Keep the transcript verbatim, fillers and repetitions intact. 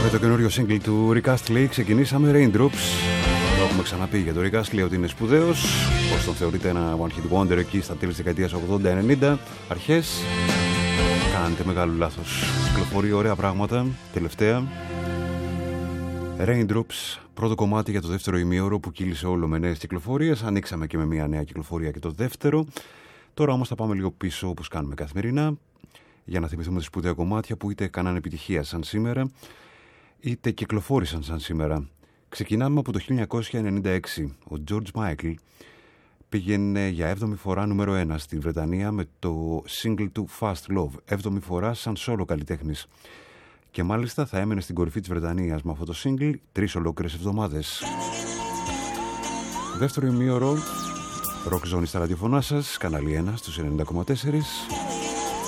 Με το καινούριο single του Rick Astley ξεκινήσαμε, Raindrops. Το έχουμε ξαναπεί για το Rick Astley ότι είναι σπουδαίος, πως τον θεωρείται ένα one hit wonder εκεί στα τέλη της δεκαετίας ογδόντα ενενήντα αρχές. Κάνετε μεγάλο λάθος. Κυκλοφορεί ωραία πράγματα τελευταία. Raindrops, πρώτο κομμάτι για το δεύτερο ημίωρο που κύλησε όλο με νέες κυκλοφορίες. Ανοίξαμε και με μια νέα κυκλοφορία και το δεύτερο. Τώρα όμως θα πάμε λίγο πίσω όπως κάνουμε καθημερινά, για να θυμηθούμε τις σπουδαία κομμάτια που είτε κάνανε επιτυχία σαν σήμερα, είτε κυκλοφόρησαν σαν σήμερα. Ξεκινάμε από το χίλια εννιακόσια ενενήντα έξι. Ο George Michael πήγαινε για έβδομη φορά νούμερο ένα στη Βρετανία με το single του Fast Love. Έβδομη φορά σαν solo καλλιτέχνης. Και μάλιστα θα έμενε στην κορυφή της Βρετανίας με αυτό το single τρεις ολόκληρες εβδομάδες. Δεύτερο ημίωρο, Rock Zone στα ραδιοφωνά σας, κανάλι ένα στους ενενήντα κόμμα τέσσερα.